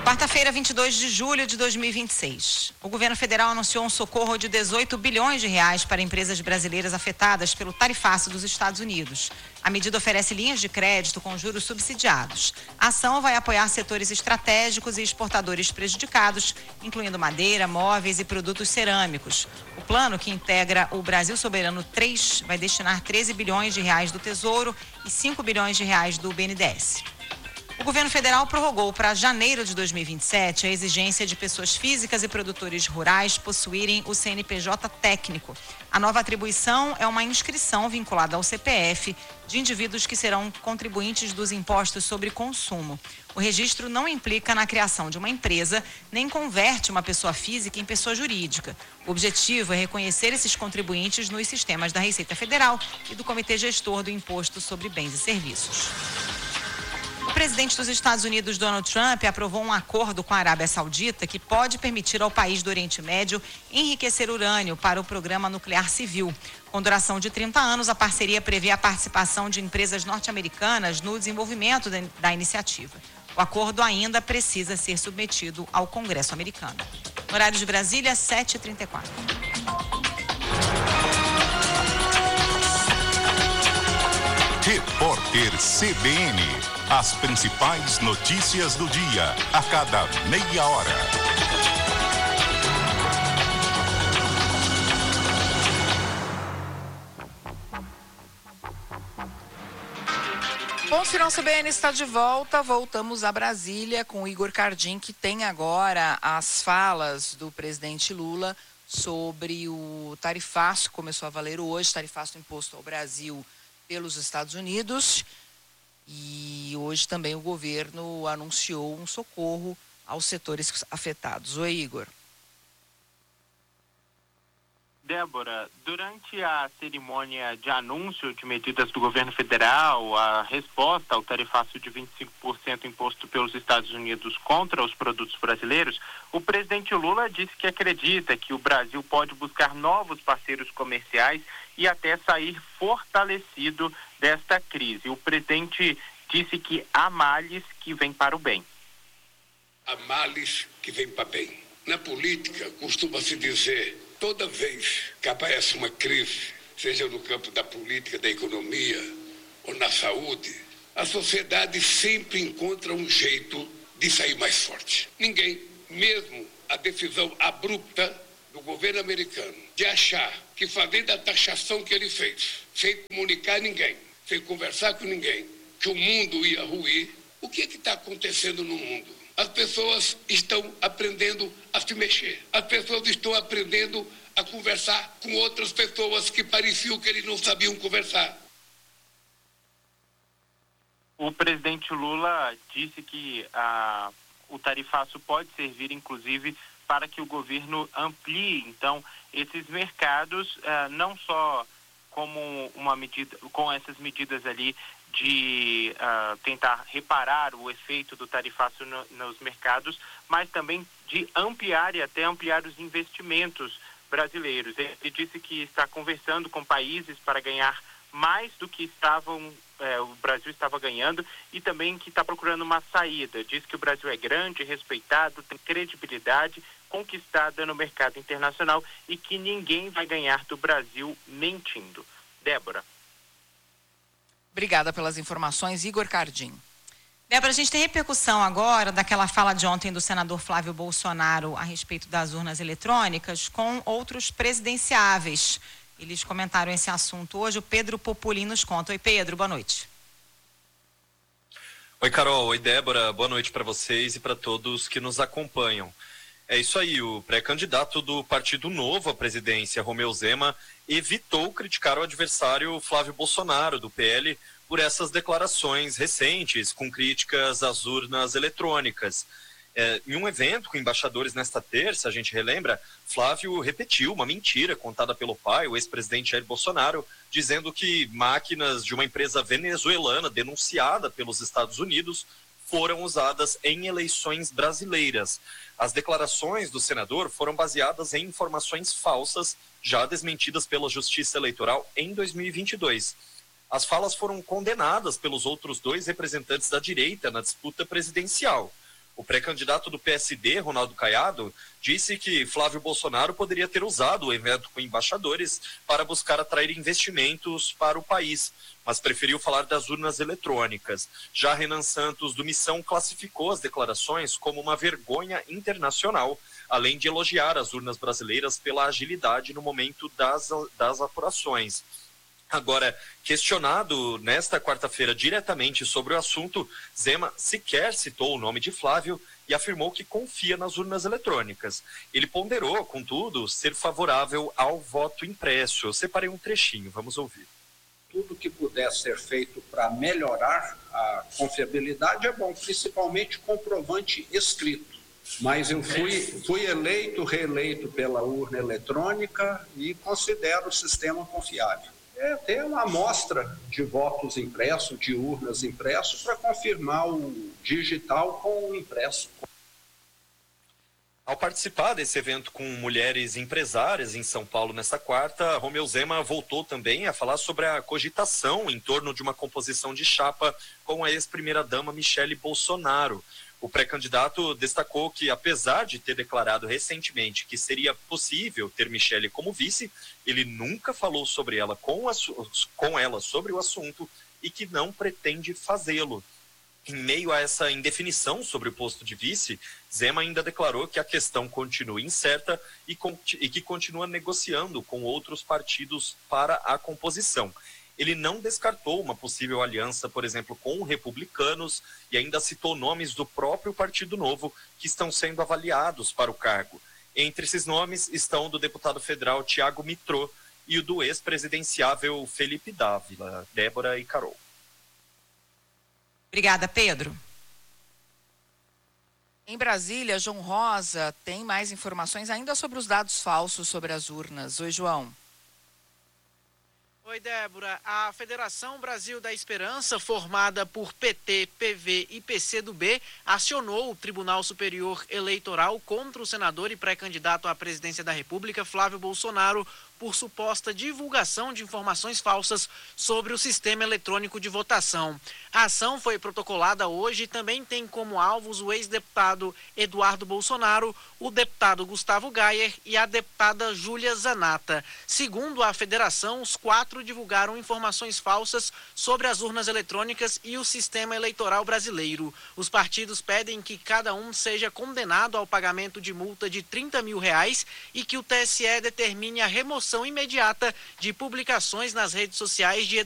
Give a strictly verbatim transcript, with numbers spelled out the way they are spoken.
Quarta-feira, vinte e dois de julho de dois mil e vinte e seis. O governo federal anunciou um socorro de dezoito bilhões de reais para empresas brasileiras afetadas pelo tarifaço dos Estados Unidos. A medida oferece linhas de crédito com juros subsidiados. A ação vai apoiar setores estratégicos e exportadores prejudicados, incluindo madeira, móveis e produtos cerâmicos. O plano, que integra o Brasil Soberano três, vai destinar treze bilhões de reais do Tesouro e cinco bilhões de reais do B N D E S. O governo federal prorrogou para janeiro de dois mil e vinte e sete a exigência de pessoas físicas e produtores rurais possuírem o C N P J técnico. A nova atribuição é uma inscrição vinculada ao C P F de indivíduos que serão contribuintes dos impostos sobre consumo. O registro não implica na criação de uma empresa, nem converte uma pessoa física em pessoa jurídica. O objetivo é reconhecer esses contribuintes nos sistemas da Receita Federal e do Comitê Gestor do Imposto sobre Bens e Serviços. O presidente dos Estados Unidos, Donald Trump, aprovou um acordo com a Arábia Saudita que pode permitir ao país do Oriente Médio enriquecer urânio para o programa nuclear civil. Com duração de trinta anos, a parceria prevê a participação de empresas norte-americanas no desenvolvimento da iniciativa. O acordo ainda precisa ser submetido ao Congresso americano. No horário de Brasília, sete e trinta e quatro. Repórter C B N. As principais notícias do dia, a cada meia hora. Bom, Sinal C B N está de volta. Voltamos a Brasília com o Igor Cardim, que tem agora as falas do presidente Lula sobre o tarifaço que começou a valer hoje, tarifaço imposto ao Brasil pelos Estados Unidos. E hoje também o governo anunciou um socorro aos setores afetados. Oi, Igor. Débora, durante a cerimônia de anúncio de medidas do governo federal, a resposta ao tarifaço de vinte e cinco por cento imposto pelos Estados Unidos contra os produtos brasileiros, o presidente Lula disse que acredita que o Brasil pode buscar novos parceiros comerciais e até sair fortalecido desta crise. O presidente disse que há males que vêm para o bem. Há males que vêm para bem. Na política, costuma-se dizer, toda vez que aparece uma crise, seja no campo da política, da economia ou na saúde, a sociedade sempre encontra um jeito de sair mais forte. Ninguém, mesmo a decisão abrupta do governo americano de achar que fazendo a taxação que ele fez, sem comunicar a ninguém, sem conversar com ninguém, que o mundo ia ruir, o que está acontecendo no mundo? As pessoas estão aprendendo a se mexer. As pessoas estão aprendendo a conversar com outras pessoas que pareciam que eles não sabiam conversar. O presidente Lula disse que ah, o tarifaço pode servir, inclusive, para que o governo amplie, então, esses mercados, ah, não só como uma medida, com essas medidas ali de uh, tentar reparar o efeito do tarifaço no, nos mercados, mas também de ampliar e até ampliar os investimentos brasileiros. Ele disse que está conversando com países para ganhar mais do que estavam, eh, o Brasil estava ganhando, e também que está procurando uma saída. Diz que o Brasil é grande, respeitado, tem credibilidade, conquistada no mercado internacional e que ninguém vai ganhar do Brasil mentindo. Débora. Obrigada pelas informações, Igor Cardim. Débora, a gente tem repercussão agora daquela fala de ontem do senador Flávio Bolsonaro a respeito das urnas eletrônicas com outros presidenciáveis. Eles comentaram esse assunto hoje. O Pedro Populin nos conta. Oi, Pedro, boa noite. Oi, Carol. Oi, Débora. Boa noite para vocês e para todos que nos acompanham. É isso aí, o pré-candidato do Partido Novo à presidência, Romeu Zema, evitou criticar o adversário Flávio Bolsonaro, do P L, por essas declarações recentes com críticas às urnas eletrônicas. É, em um evento com embaixadores nesta terça, a gente relembra, Flávio repetiu uma mentira contada pelo pai, o ex-presidente Jair Bolsonaro, dizendo que máquinas de uma empresa venezuelana denunciada pelos Estados Unidos foram usadas em eleições brasileiras. As declarações do senador foram baseadas em informações falsas, já desmentidas pela Justiça Eleitoral em dois mil e vinte e dois. As falas foram condenadas pelos outros dois representantes da direita na disputa presidencial. O pré-candidato do P S D, Ronaldo Caiado, disse que Flávio Bolsonaro poderia ter usado o evento com embaixadores para buscar atrair investimentos para o país, mas preferiu falar das urnas eletrônicas. Já Renan Santos, do Missão, classificou as declarações como uma vergonha internacional, além de elogiar as urnas brasileiras pela agilidade no momento das, das apurações. Agora, questionado nesta quarta-feira diretamente sobre o assunto, Zema sequer citou o nome de Flávio e afirmou que confia nas urnas eletrônicas. Ele ponderou, contudo, ser favorável ao voto impresso. Eu separei um trechinho, vamos ouvir. Tudo que puder ser feito para melhorar a confiabilidade é bom, principalmente comprovante escrito. Mas eu fui, fui eleito, reeleito pela urna eletrônica e considero o sistema confiável. É ter uma amostra de votos impressos, de urnas impressos, para confirmar o digital com o impresso. Ao participar desse evento com mulheres empresárias em São Paulo nesta quarta, Romeu Zema voltou também a falar sobre a cogitação em torno de uma composição de chapa com a ex-primeira-dama Michele Bolsonaro. O pré-candidato destacou que, apesar de ter declarado recentemente que seria possível ter Michele como vice, ele nunca falou sobre ela com, a, com ela sobre o assunto e que não pretende fazê-lo. Em meio a essa indefinição sobre o posto de vice, Zema ainda declarou que a questão continua incerta e, e que continua negociando com outros partidos para a composição. Ele não descartou uma possível aliança, por exemplo, com republicanos e ainda citou nomes do próprio Partido Novo que estão sendo avaliados para o cargo. Entre esses nomes estão o do deputado federal Tiago Mitrô e o do ex-presidenciável Felipe Dávila, Débora e Carol. Obrigada, Pedro. Em Brasília, João Rosa tem mais informações ainda sobre os dados falsos sobre as urnas. Oi, João. Oi, Débora. A Federação Brasil da Esperança, formada por P T, P V e P C do B, acionou o Tribunal Superior Eleitoral contra o senador e pré-candidato à presidência da República, Flávio Bolsonaro, por suposta divulgação de informações falsas sobre o sistema eletrônico de votação. A ação foi protocolada hoje e também tem como alvos o ex-deputado Eduardo Bolsonaro, o deputado Gustavo Gayer e a deputada Júlia Zanata. Segundo a federação, os quatro divulgaram informações falsas sobre as urnas eletrônicas e o sistema eleitoral brasileiro. Os partidos pedem que cada um seja condenado ao pagamento de multa de trinta mil reais e que o T S E determine a remoção imediata de publicações nas redes sociais de